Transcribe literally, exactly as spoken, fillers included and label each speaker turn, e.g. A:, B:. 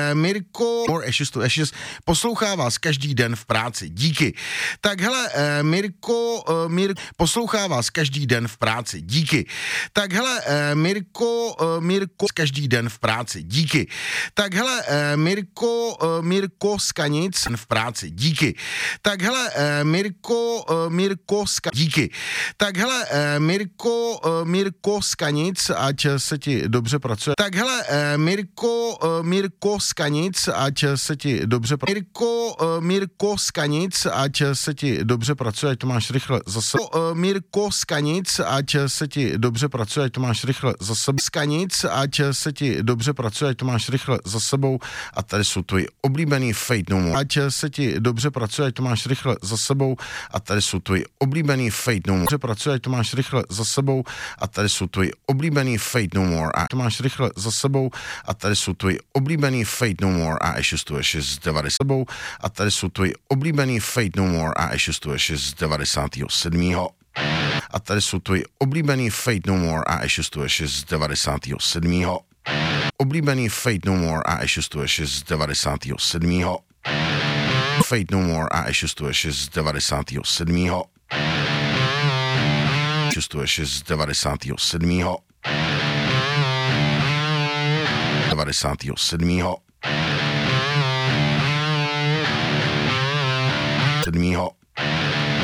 A: eh, Mirko, more ashes to ashes, poslouchá vás každý den v práci, díky. Tak hele, eh, Mirko, eh, Mir, poslouchá vás každý den v práci, díky. Tak hele, eh, Mirko, eh, Mirko, každý den v práci, díky. Tak hele, eh, Mirko, eh, Mirko Skanic v práci, díky. Tak hele, eh, Mirko, eh, Mirko Ska, díky. Tak hele, eh, Mirko, eh, Mirko Skanic, ať se ti dobře pracuje. Tak hele, eh, Mirko, eh, Mirko Skanic, ať se ti dobře pracuje. Mirko, eh, Mirko Skanic, ať se ti dobře pracuje, ať to máš rychle za sebou. Eh, Mirko Skanic, ať se ti dobře pracuje, ať to máš rychle za sebou. Skanic, ať se ti dobře pracuje, ať to máš rychle za sebou. A tady jsou tvoji oblíbený Fate No More. Ať se ti dobře pracuje, ať to máš rychle za sebou. A tady jsou tvoji oblíbený Fate No More. Dobře pracuje, ať to máš rychle za sebou. A tady jsou tvoji oblíbený Fate No More. A to máš rychle za sebou. A tady jsou tvoji oblíbený Fate No More. A ještě tu ještě z devadesát sebou. A tady jsou tvoji oblíbený Fate No More. A ještě tu ještě z devadesátého sedmého. A tady jsou tvoji oblíbený Fate No More. A ještě tu ještě z devadesátého sedmého. Oblíbený Fate No More. A ještě tu ještě z devadesátého sedmého. Fate No More. A ještě tu ještě z devadesátého sedmého. Ještě tu ještě z devadesátého sedmého. devadesátého sedmého.